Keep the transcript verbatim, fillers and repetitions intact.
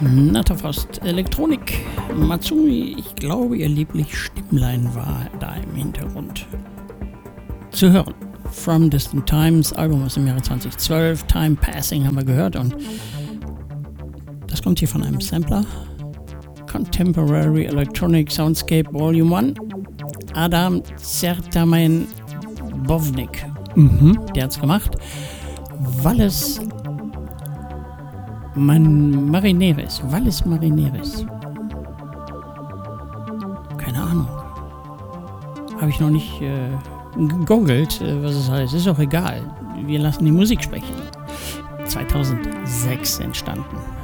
Natterfrost Elektronik. Matsumi, ich glaube, ihr lieblich Stimmlein war da im Hintergrund zu hören. From Distant Times, Album aus dem Jahre zweitausendzwölf, Time Passing haben wir gehört und das kommt hier von einem Sampler. Contemporary Electronic Soundscape Volume eins. Adam Zertamen Bovnik. Mhm. Der hat's gemacht. Valles Man Marineris. Valles Marineris. Keine Ahnung. Habe ich noch nicht äh, gegoogelt, äh, was es heißt. Ist auch egal. Wir lassen die Musik sprechen. zweitausendsechs entstanden.